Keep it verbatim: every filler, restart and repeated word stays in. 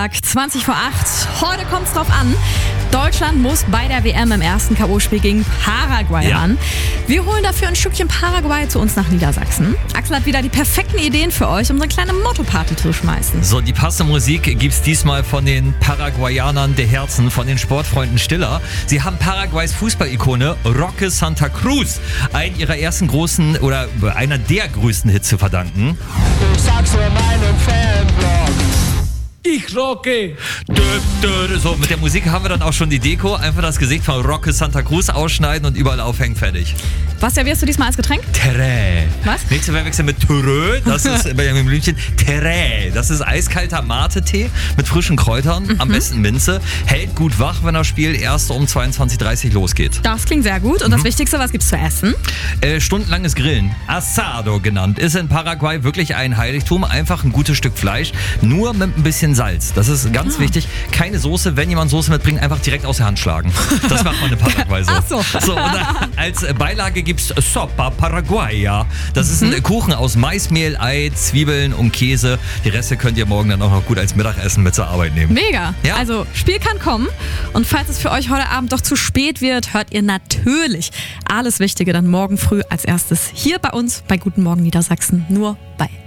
Donnerstag, zwanzig vor acht. Heute kommt es drauf an. Deutschland muss bei der W M im ersten K O-Spiel gegen Paraguay Ja. ran. Wir holen dafür ein Stückchen Paraguay zu uns nach Niedersachsen. Axel hat wieder die perfekten Ideen für euch, um so eine kleine Motto-Party zu schmeißen. So, die passende Musik gibt's diesmal von den Paraguayanern der Herzen, von den Sportfreunden Stiller. Sie haben Paraguays Fußballikone Roque Santa Cruz einen ihrer ersten großen oder einer der größten Hits zu verdanken. Ich sag's nur meinem Fanblog. Ich rocke. Dö, dö, So, mit der Musik haben wir dann auch schon die Deko. Einfach das Gesicht von Roque Santa Cruz ausschneiden und überall aufhängen, fertig. Was servierst du diesmal als Getränk? Terrä. Was? Nächste Verwechseln mit Törö, das ist bei dem Blümchen. Terrä, das ist eiskalter Mate-Tee mit frischen Kräutern, Mhm. am besten Minze. Hält gut wach, wenn das Spiel erst um zweiundzwanzig Uhr dreißig losgeht. Das klingt sehr gut. Und das Wichtigste, was gibt's zu essen? Äh, stundenlanges Grillen, Asado genannt, ist in Paraguay wirklich ein Heiligtum. Einfach ein gutes Stück Fleisch, nur mit ein bisschen Salz. Das ist ganz Ah. wichtig. Keine Soße, wenn jemand Soße mitbringt, einfach direkt aus der Hand schlagen. Das macht man in Paraguay so. Ach so. So, und als Beilage gibt's Sopa Paraguaya. Das ist ein Kuchen aus Maismehl, Ei, Zwiebeln und Käse. Die Reste könnt ihr morgen dann auch noch gut als Mittagessen mit zur Arbeit nehmen. Mega. Ja. Also, Spiel kann kommen. Und falls es für euch heute Abend doch zu spät wird, hört ihr natürlich alles Wichtige dann morgen früh als erstes hier bei uns bei Guten Morgen Niedersachsen. Nur bei